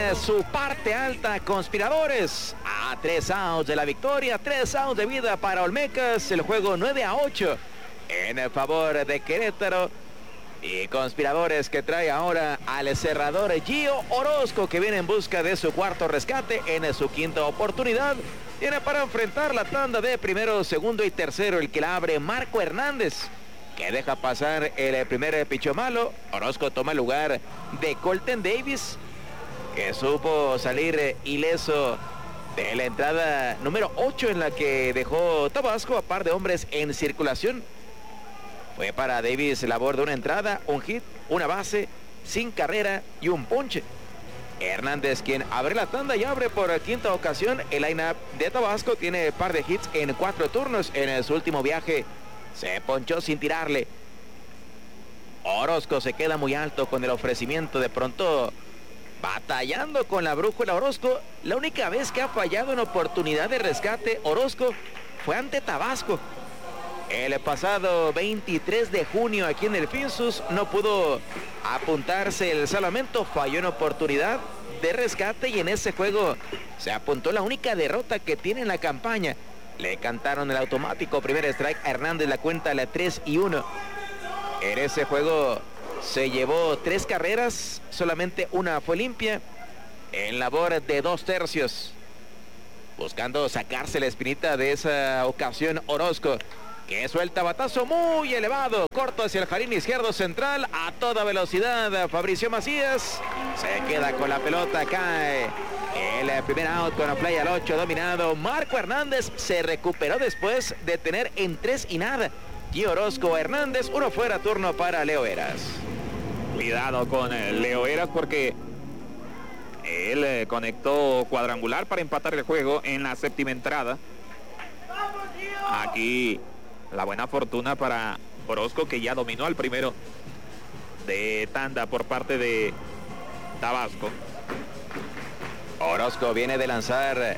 su parte alta, Conspiradores. A 3 outs de la victoria, 3 outs de vida para Olmecas. El juego 9-8 en favor de Querétaro. Y Conspiradores que trae ahora al cerrador Gio Orozco, que viene en busca de su cuarto rescate en su quinta oportunidad. Tiene para enfrentar la tanda de primero, segundo y tercero, el que la abre Marco Hernández, que deja pasar el primer picheo malo. Orozco toma el lugar de Colton Davis, que supo salir ileso de la entrada número 8 en la que dejó Tabasco a par de hombres en circulación. Fue para Davis labor de una entrada, un hit, una base, sin carrera y un ponche. Hernández, quien abre la tanda y abre por quinta ocasión. El line-up de Tabasco tiene par de hits en 4 turnos. En su último viaje se ponchó sin tirarle. Orozco se queda muy alto con el ofrecimiento. De pronto, batallando con la brújula Orozco. La única vez que ha fallado en oportunidad de rescate Orozco fue ante Tabasco. El pasado 23 de junio aquí en el Finsus no pudo apuntarse el salvamento, falló en oportunidad de rescate y en ese juego se apuntó la única derrota que tiene en la campaña. Le cantaron el automático primer strike a Hernández, la cuenta a la 3-1. En ese juego se llevó 3 carreras, solamente una fue limpia, en labor de 2 tercios. Buscando sacarse la espinita de esa ocasión Orozco, que suelta batazo muy elevado, corto hacia el jardín izquierdo central, a toda velocidad. Fabricio Macías se queda con la pelota, cae el primer out con la playa al 8 dominado. Marco Hernández se recuperó después de tener en 3 y nada. Y Orozco, Hernández, uno fuera, turno para Leo Eras. Cuidado con Leo Eras porque él conectó cuadrangular para empatar el juego en la séptima entrada. Aquí la buena fortuna para Orozco, que ya dominó al primero de tanda por parte de Tabasco. Orozco viene de lanzar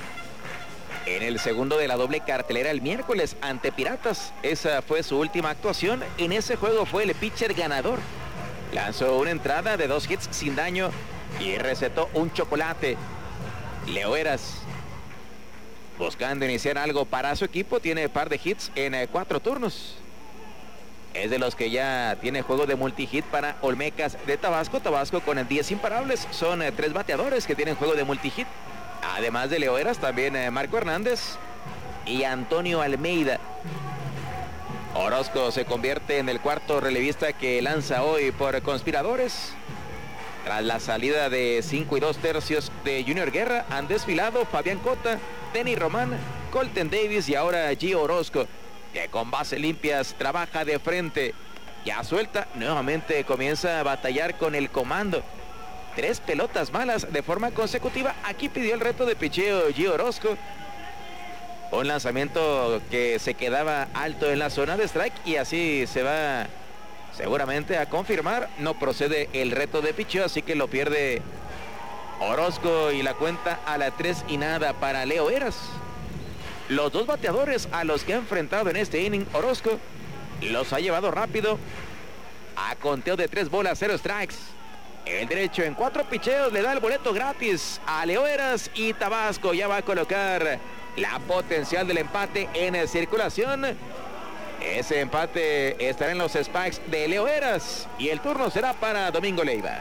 en el segundo de la doble cartelera el miércoles ante Piratas. Esa fue su última actuación. En ese juego fue el pitcher ganador. Lanzó una entrada de 2 hits sin daño y recetó un chocolate. Leo Eras, buscando iniciar algo para su equipo, tiene par de hits en 4 turnos. Es de los que ya tiene juego de multihit para Olmecas de Tabasco. Tabasco con 10 imparables. Son 3 bateadores que tienen juego de multihit. Además de Leo Eras, también Marco Hernández y Antonio Almeida. Orozco se convierte en el cuarto relevista que lanza hoy por Conspiradores. Tras la salida de 5 y 2 tercios de Junior Guerra, han desfilado Fabián Cota, Denny Román, Colton Davis y ahora Gio Orozco, que con bases limpias trabaja de frente. Ya suelta, nuevamente comienza a batallar con el comando. 3 pelotas malas de forma consecutiva. Aquí pidió el reto de picheo Gio Orozco. Un lanzamiento que se quedaba alto en la zona de strike y así se va seguramente a confirmar. No procede el reto de picheo, así que lo pierde Orozco y la cuenta a la 3 y nada para Leo Eras. Los 2 bateadores a los que ha enfrentado en este inning Orozco los ha llevado rápido a conteo de 3 bolas, 0 strikes. El derecho en 4 picheos le da el boleto gratis a Leo Eras y Tabasco ya va a colocar la potencial del empate en circulación. Ese empate estará en los spikes de Leo Eras y el turno será para Domingo Leiva.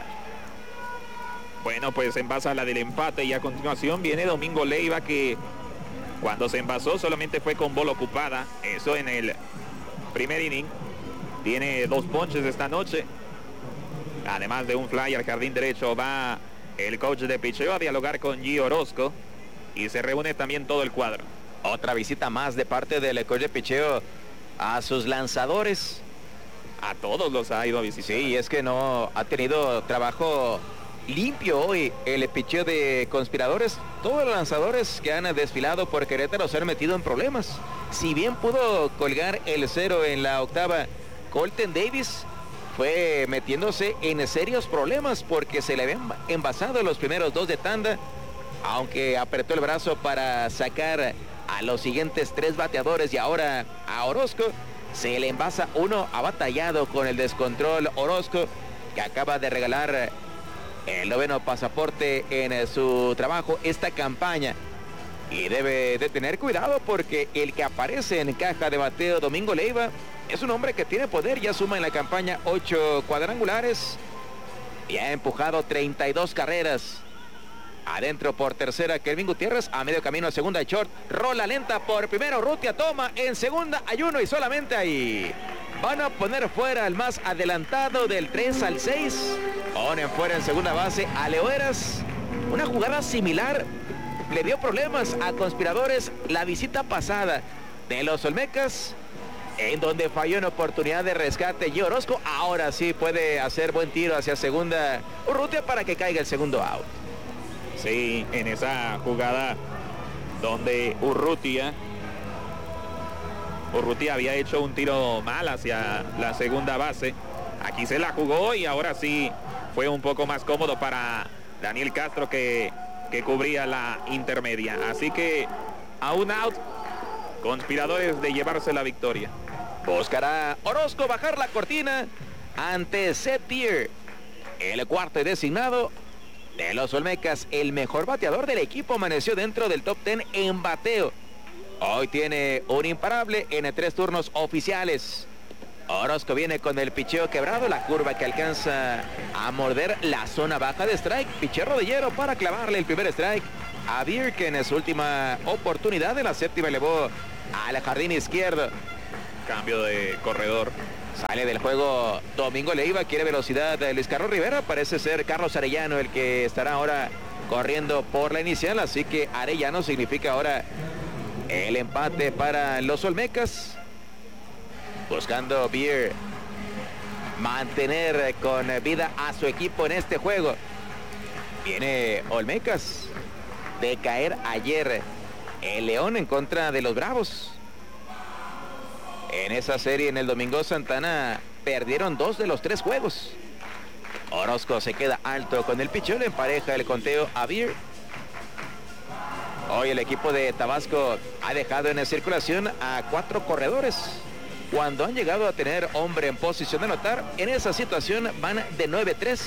Bueno, pues envasa la del empate y a continuación viene Domingo Leiva, que cuando se envasó solamente fue con bola ocupada. Eso en el primer inning. Tiene 2 ponches esta noche. Además de un fly al jardín derecho, va el coach de picheo a dialogar con Gio Orozco y se reúne también todo el cuadro. Otra visita más de parte del coach de picheo a sus lanzadores. A todos los ha ido a visitar. Sí, es que no ha tenido trabajo limpio hoy el picheo de Conspiradores. Todos los lanzadores que han desfilado por Querétaro se han metido en problemas. Si bien pudo colgar el 0 en la octava, Colton Davis fue metiéndose en serios problemas porque se le habían envasado los primeros 2 de tanda, aunque apretó el brazo para sacar a los siguientes 3 bateadores y ahora a Orozco. Se le envasa uno, ha batallado con el descontrol Orozco, que acaba de regalar el noveno pasaporte en su trabajo esta campaña. Y debe de tener cuidado porque el que aparece en caja de bateo, Domingo Leiva, es un hombre que tiene poder. Ya suma en la campaña 8 cuadrangulares y ha empujado 32 carreras. Adentro por tercera Kelvin Gutiérrez, a medio camino a segunda short, rola lenta por primera, Urrutia toma, en segunda hay uno y solamente ahí. Van a poner fuera al más adelantado del 3 al 6. Ponen fuera en segunda base a Leo Eras. Una jugada similar le dio problemas a Conspiradores la visita pasada de los Olmecas, en donde falló en oportunidad de rescate Gio Orozco. Ahora sí puede hacer buen tiro hacia segunda Urrutia para que caiga el segundo out. Sí, en esa jugada donde Urrutia había hecho un tiro mal hacia la segunda base. Aquí se la jugó y ahora sí fue un poco más cómodo para Daniel Castro que cubría la intermedia. Así que a un out, Conspiradores de llevarse la victoria. Buscará Orozco bajar la cortina ante Seth Beer, el cuarto y designado de los Olmecas. El mejor bateador del equipo amaneció dentro del top 10 en bateo. Hoy tiene un imparable en 3 turnos oficiales. Orozco viene con el picheo quebrado, la curva que alcanza a morder la zona baja de strike. Picheo rodillero para clavarle el primer strike a Beer, que en su última oportunidad en la séptima elevó al jardín izquierdo. Cambio de corredor. Sale del juego Domingo Leiva, quiere velocidad de Luis Carlos Rivera. Parece ser Carlos Arellano el que estará ahora corriendo por la inicial. Así que Arellano significa ahora el empate para los Olmecas. Buscando Beer mantener con vida a su equipo en este juego. Viene Olmecas de caer ayer el León en contra de los Bravos. En esa serie en el Domingo Santana perdieron 2 de los 3 juegos. Orozco se queda alto con el picheo, le empareja el conteo a Beer. Hoy el equipo de Tabasco ha dejado en circulación a 4 corredores. Cuando han llegado a tener hombre en posición de anotar, en esa situación van de 9-3.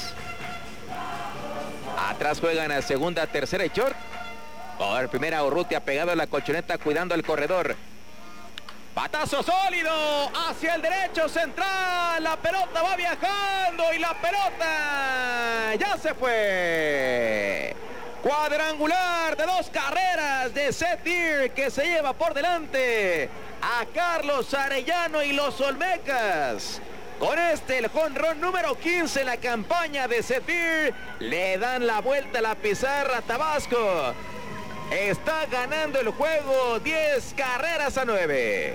Atrás juegan a segunda, tercera y short. Por primera Urrutia pegado a la colchoneta cuidando al corredor. Batazo sólido hacia el derecho central. La pelota va viajando y la pelota ya se fue. Cuadrangular de 2 carreras de Seth Beer, que se lleva por delante a Carlos Arellano y los Olmecas. Con este el jonrón número 15 en la campaña de Seth Beer, le dan la vuelta a la pizarra a Tabasco. Está ganando el juego 10 carreras a 9.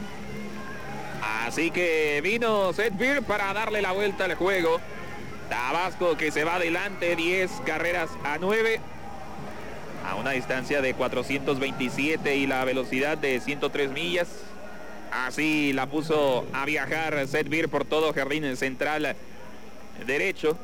Así que vino Seth Beer para darle la vuelta al juego. Tabasco que se va adelante 10 carreras a 9. A una distancia de 427 y la velocidad de 103 millas. Así la puso a viajar Seth Beer por todo jardín central derecho.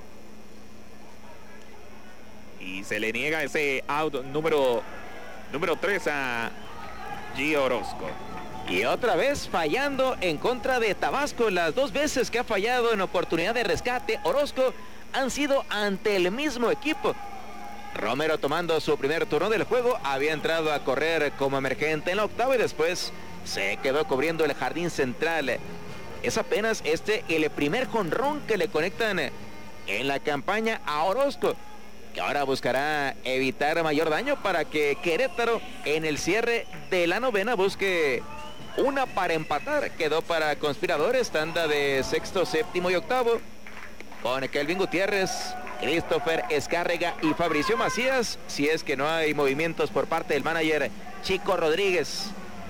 Y se le niega ese out número 3 a Gio Orozco. Y otra vez fallando en contra de Tabasco. Las 2 veces que ha fallado en oportunidad de rescate Orozco han sido ante el mismo equipo. Romero, tomando su primer turno del juego, había entrado a correr como emergente en la octava y después se quedó cubriendo el jardín central. Es apenas el primer jonrón que le conectan en la campaña a Orozco, que ahora buscará evitar mayor daño para que Querétaro en el cierre de la novena busque una para empatar. Quedó para Conspiradores, tanda de sexto, séptimo y octavo, con Kelvin Gutiérrez, Christopher Escárrega y Fabricio Macías, si es que no hay movimientos por parte del manager Chico Rodríguez.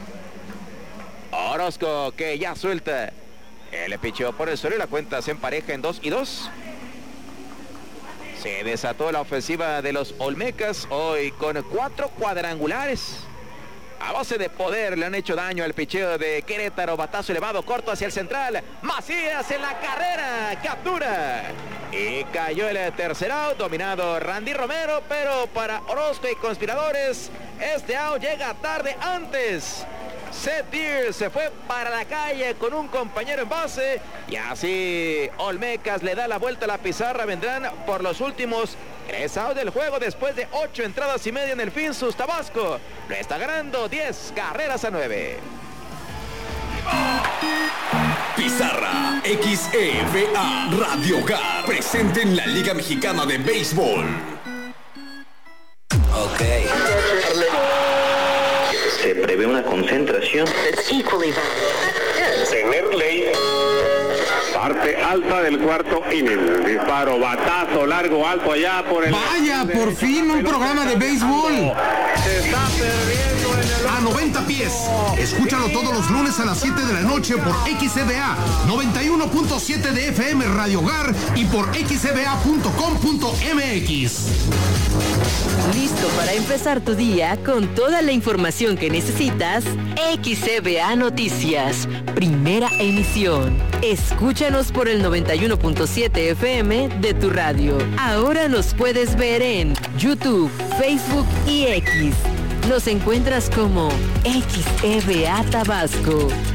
Orozco, que ya suelta el picheo por el suelo y la cuenta se empareja en 2-2. Se desató la ofensiva de los Olmecas hoy con 4 cuadrangulares. A base de poder le han hecho daño al picheo de Querétaro. Batazo elevado, corto hacia el central. Macías en la carrera, captura. Y cayó el tercer out, dominado Randy Romero, pero para Orozco y Conspiradores, este out llega tarde antes. Setir se fue para la calle con un compañero en base y así Olmecas le da la vuelta a la pizarra. Vendrán por los últimos 3 outs del juego después de 8 entradas y media en el Finsus. Tabasco lo está ganando 10 carreras a 9. Pizarra XEVA Radio Hogar presente en la Liga Mexicana de Béisbol. Ok. Se prevé una concentración. Tener ley. Parte alta del cuarto inning. Disparo, batazo, largo, alto allá por el... Vaya, por fin un programa de béisbol. Se está perdiendo en el... A 90 pies. Escúchalo todos los lunes a las 7 de la noche por XCBA 91.7 de FM Radio Hogar y por xcba.com.mx. ¿Listo para empezar tu día con toda la información que necesitas? XCBA Noticias, primera emisión. Escúchanos por el 91.7 FM de tu radio. Ahora nos puedes ver en YouTube, Facebook y X. Nos encuentras como XEVA Tabasco.